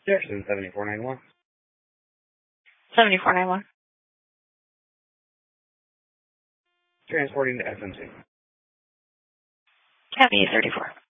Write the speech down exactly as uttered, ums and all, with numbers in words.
Jefferson, seventy-four ninety-one. seventy-four ninety-one. Transporting to S M C. Copy thirty-four.